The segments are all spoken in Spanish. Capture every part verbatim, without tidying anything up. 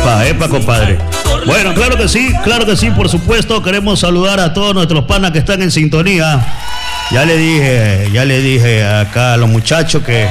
Epa, epa, compadre. Bueno, claro que sí, claro que sí, por supuesto. Queremos saludar a todos nuestros panas que están en sintonía. Ya le dije, ya le dije acá a los muchachos que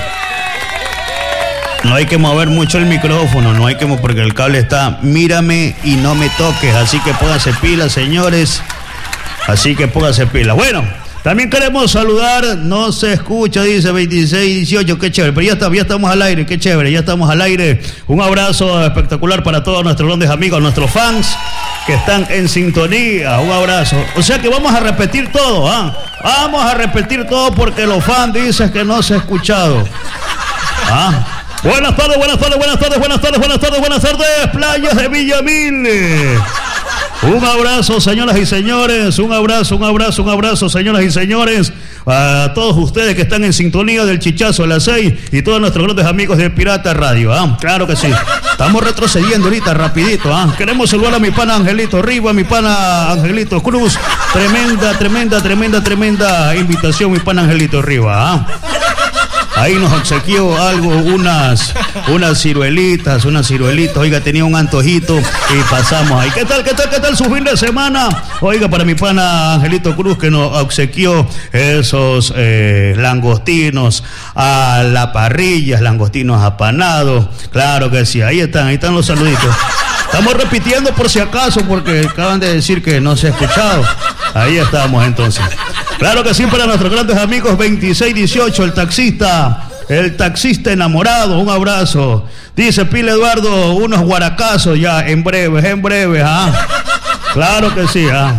no hay que mover mucho el micrófono, no hay que mover porque el cable está, mírame y no me toques. Así que pónganse pilas, señores. Así que pónganse pilas. Bueno, también queremos saludar, no se escucha, dice veintiséis dieciocho, qué chévere, pero ya, está, ya estamos al aire, qué chévere, ya estamos al aire. Un abrazo espectacular para todos nuestros grandes amigos, nuestros fans que están en sintonía, un abrazo. O sea que vamos a repetir todo, ¿ah? Vamos a repetir todo porque los fans dicen que no se ha escuchado. ¿Ah? Buenas tardes, buenas tardes, buenas tardes, buenas tardes, buenas tardes, buenas tardes, playas de Villamil. Un abrazo, señoras y señores, un abrazo, un abrazo, un abrazo, señoras y señores, a todos ustedes que están en sintonía del Chichazo a las seis y todos nuestros grandes amigos de Pirata Radio, ¿ah? Claro que sí, estamos retrocediendo ahorita, rapidito, ¿ah? Queremos saludar a mi pana Angelito Rivas, a mi pana Angelito Cruz, tremenda, tremenda, tremenda, tremenda invitación, mi pana Angelito Rivas, ¿ah? Ahí nos obsequió algo, unas, unas ciruelitas, unas ciruelitas. Oiga, tenía un antojito y pasamos ahí. ¿Qué tal, qué tal, qué tal su fin de semana? Oiga, para mi pana Angelito Cruz que nos obsequió esos eh, langostinos a la parrilla, langostinos apanados. Claro que sí, ahí están, ahí están los saluditos. Estamos repitiendo por si acaso porque acaban de decir que no se ha escuchado. Ahí estamos entonces. Claro que sí, para nuestros grandes amigos veintiséis dieciocho, el taxista, el taxista enamorado, un abrazo. Dice Pile Eduardo, unos guaracazos ya, en breve, en breve, ¿ah? Claro que sí, ¿ah?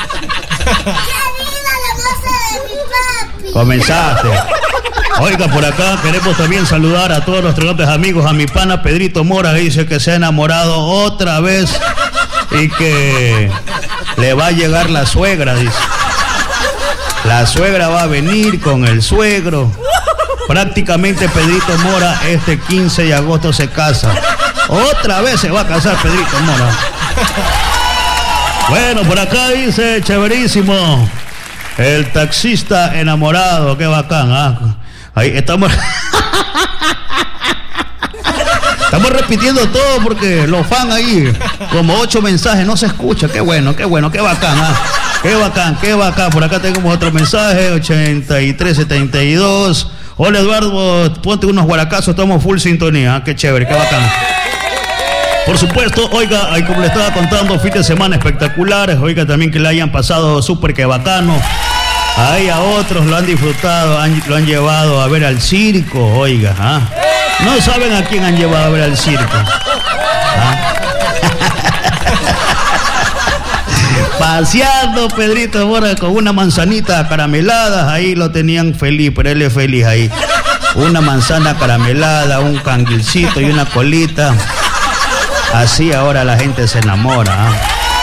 Comenzaste. Oiga, por acá queremos también saludar a todos nuestros grandes amigos, a mi pana Pedrito Mora, que dice que se ha enamorado otra vez y que le va a llegar la suegra, dice. La suegra va a venir con el suegro. Prácticamente Pedrito Mora este quince de agosto se casa. Otra vez se va a casar Pedrito Mora. Bueno, por acá dice, chéverísimo, el taxista enamorado, qué bacán, ¿ah? Ahí estamos. Estamos repitiendo todo porque los fans ahí, como ocho mensajes, no se escucha. Qué bueno, qué bueno, qué bacán, ¿ah? Qué bacán, qué bacán. Por acá tenemos otro mensaje, ochenta y tres setenta y dos. Hola Eduardo, ponte unos guaracazos, estamos full sintonía. ¿Ah? Qué chévere, qué bacán. Por supuesto, oiga, como le estaba contando, fin de semana espectaculares. Oiga, también que le hayan pasado súper que bacano. Ahí a otros lo han disfrutado, han, lo han llevado a ver al circo, oiga, ¿ah? No saben a quién han llevado a ver al circo. ¿Ah? Paseando Pedrito Mora con una manzanita caramelada, ahí lo tenían feliz, pero él es feliz ahí. Una manzana caramelada, un canguilcito y una colita. Así ahora la gente se enamora, ¿ah?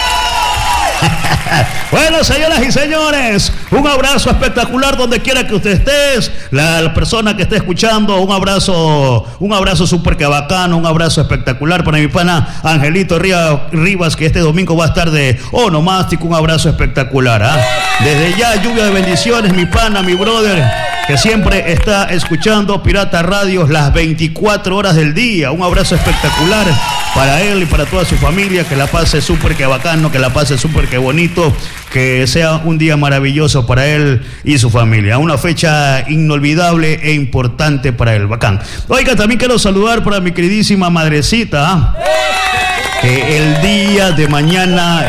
Bueno, señoras y señores, un abrazo espectacular donde quiera que usted estés, la, la persona que esté escuchando, un abrazo, un abrazo súper que bacano, un abrazo espectacular para mi pana Angelito Rivas, que este domingo va a estar de onomástico, un abrazo espectacular, ¿ah? Desde ya, lluvia de bendiciones, mi pana, mi brother, que siempre está escuchando Pirata Radio las veinticuatro horas del día, un abrazo espectacular para él y para toda su familia, que la pase súper que bacano, que la pase súper que bonito, que sea un día maravilloso para él y su familia, una fecha inolvidable e importante para él, bacán. Oiga, también quiero saludar para mi queridísima madrecita, ¿eh? Que el día de mañana